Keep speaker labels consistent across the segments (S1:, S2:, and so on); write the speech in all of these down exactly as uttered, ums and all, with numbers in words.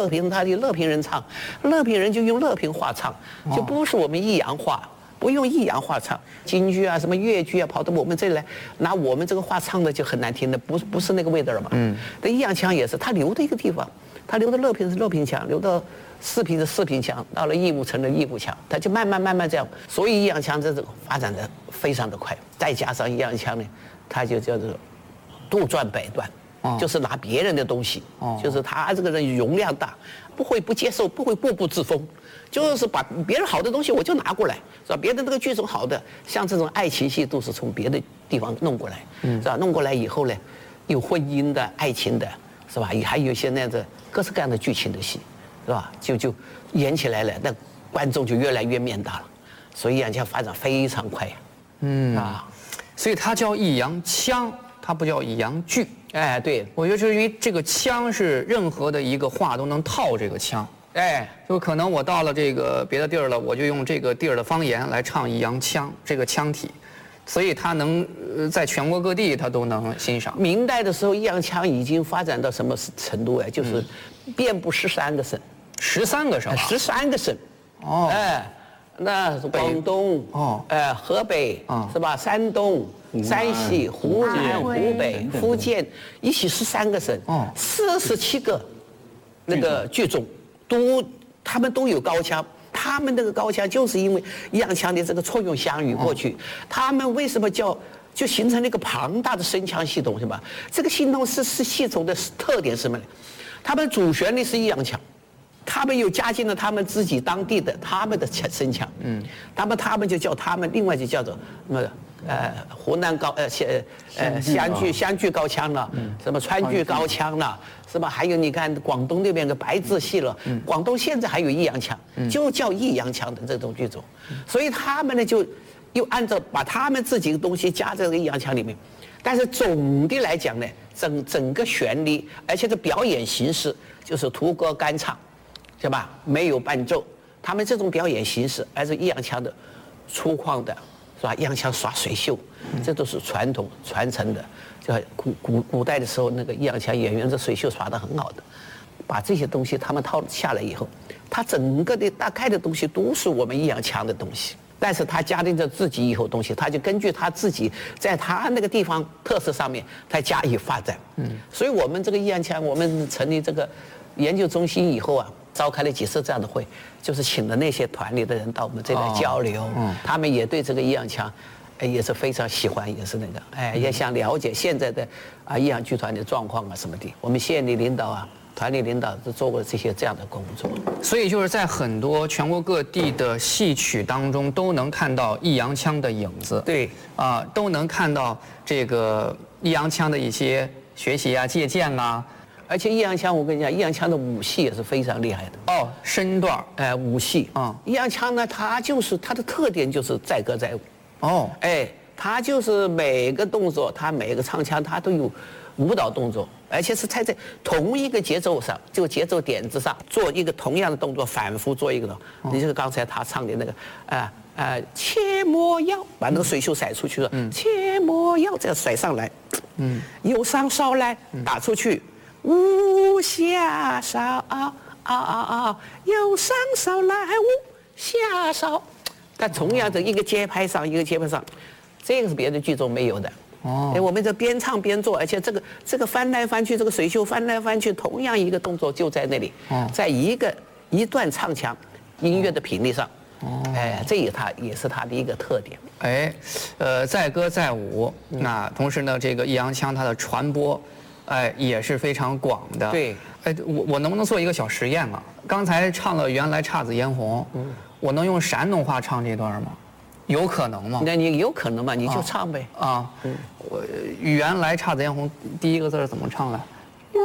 S1: 乐平他的乐平人唱，乐平人就用乐平话唱，就不是我们益阳话。不用益阳话唱，京剧啊、什么粤剧啊，跑到我们这里来，拿我们这个话唱的就很难听的，不是不是那个味道了嘛。嗯。但益阳腔也是，它留的一个地方，它留的乐平是乐平腔，留到四平是四平腔，到了义乌成了义乌腔，它就慢慢慢慢这样。所以益阳腔这种发展的非常的快，再加上益阳腔呢，它就叫做杜撰百段。哦、就是拿别人的东西，哦、就是他这个人容量大，不会不接受，不会固步自封，就是把别人好的东西我就拿过来，是吧？别的那个剧种好的，像这种爱情戏都是从别的地方弄过来，嗯、是吧？弄过来以后呢，有婚姻的、爱情的，是吧？也还有一些那样的各式各样的剧情的戏，是吧？就就演起来了，那观众就越来越面大了，所以益阳腔发展非常快呀，
S2: 嗯啊，所以它叫益阳腔。它不叫益阳剧，
S1: 哎，对，
S2: 我觉得就是因为这个腔是任何的一个话都能套这个腔，
S1: 哎，
S2: 就可能我到了这个别的地儿了，我就用这个地儿的方言来唱益阳腔这个腔体，所以它能呃在全国各地它都能欣赏。
S1: 明代的时候，益阳腔已经发展到什么程度哎？就是遍布十三个省，
S2: 十三个省，
S1: 十三个省，哦，哎。那是广东哦，呃，河北啊，是吧？山东、山西、湖南、湖北、福建，一起十三个省，哦，四十七个那个剧种，都他们都有高腔。他们那个高腔就是因为益阳腔的这个错用湘语过去，他们为什么叫就形成了一个庞大的声腔系统，是吧？这个系统是是系统的特点是什么呢？他们主旋律是益阳腔。他们又加进了他们自己当地的他们的声腔，嗯，他们他们就叫他们，另外就叫做什么呃湖南高呃湘呃湘剧湘剧高腔了，什么川剧高腔了，是吧？还有你看广东那边的白字戏了，广东现在还有益阳腔，就叫益阳腔的这种剧种，所以他们呢就又按照把他们自己的东西加在这个益阳腔里面，但是总的来讲呢，整整个旋律，而且这表演形式就是徒歌干唱。是吧？没有伴奏，他们这种表演形式，而是益阳腔的粗犷的，是吧？益阳腔耍水袖，这都是传统传承的。就古古古代的时候，那个益阳腔演员这水袖耍得很好的，把这些东西他们套下来以后，他整个的大概的东西都是我们益阳腔的东西，但是他加进着自己以后东西，他就根据他自己在他那个地方特色上面，他加以发展。嗯，所以我们这个益阳腔，我们成立这个研究中心以后啊。召开了几次这样的会，就是请了那些团里的人到我们这里来交流，哦嗯、他们也对这个益阳腔，哎，也是非常喜欢，也是那个，哎，也想了解现在的啊益阳剧团的状况啊什么的。我们县里领导啊，团里领导都做过这些这样的工作。
S2: 所以就是在很多全国各地的戏曲当中，都能看到益阳腔的影子。
S1: 对，
S2: 啊、呃，都能看到这个益阳腔的一些学习啊、借鉴啊。
S1: 而且益阳腔，我跟你讲，益阳腔的武戏也是非常厉害的
S2: 哦，身段，
S1: 哎、呃，武戏啊，益阳腔呢，它就是它的特点就是载歌载舞，哦，哎，它就是每个动作，它每个唱腔，它都有舞蹈动作，而且是在在同一个节奏上，这个节奏点子上做一个同样的动作，反复做一个的。哦、你就是刚才他唱的那个，啊、呃、啊，切莫要把那个水袖甩出去了，嗯、切莫要这样甩上来，嗯，由上烧来打出去。无下烧啊啊啊！由上烧来无下烧，但同样的一个节拍上，一个节拍上，这个是别的剧种没有的。哦，我们这边唱边做，而且这个这个翻来翻去，这个水袖翻来翻去，同样一个动作就在那里，哦、在一个一段唱腔音乐的频率上。哦，哎，这也它也是它的一个特点。
S2: 哎，呃，载歌载舞，嗯、那同时呢，这个益阳腔它的传播。哎，也是非常广的。
S1: 对，
S2: 哎，我我能不能做一个小实验啊？刚才唱了原来姹紫嫣红，嗯，我能用山东话唱这段吗？有可能吗？
S1: 那你有可能吗？你就唱呗。
S2: 啊，啊嗯，我原来姹紫嫣红第一个字怎么唱来？
S1: 原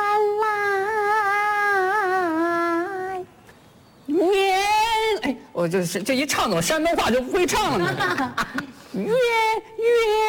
S1: 来，原
S2: 哎，我就是这一唱，怎么山东话就不会唱了呢？
S1: 原原。